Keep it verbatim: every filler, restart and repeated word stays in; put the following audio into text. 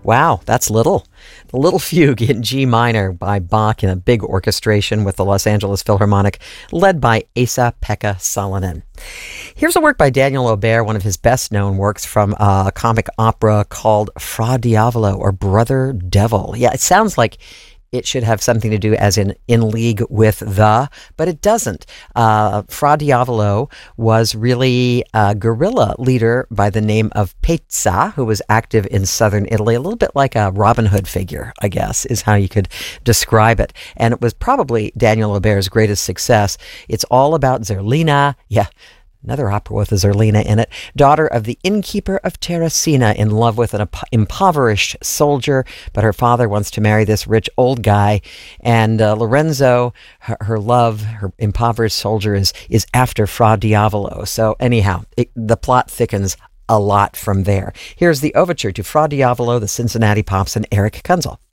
Wow, that's little. The Little Fugue in G minor by Bach in a big orchestration with the Los Angeles Philharmonic, led by Esa-Pekka Salonen. Here's a work by Daniel Aubert, one of his best-known works from a comic opera called Fra Diavolo, or Brother Devil. Yeah, it sounds like it should have something to do as in in league with the, but it doesn't. Uh, Fra Diavolo was really a guerrilla leader by the name of Pezza, who was active in southern Italy, a little bit like a Robin Hood figure, I guess, is how you could describe it. And it was probably Daniel Aubert's greatest success. It's all about Zerlina, yeah, another opera with a Zerlina in it, daughter of the innkeeper of Terracina, in love with an imp- impoverished soldier, but her father wants to marry this rich old guy, and uh, Lorenzo, her, her love, her impoverished soldier, is is after Fra Diavolo. So anyhow, it, the plot thickens a lot from there. Here's the overture to Fra Diavolo, the Cincinnati Pops, and Eric Kunzel.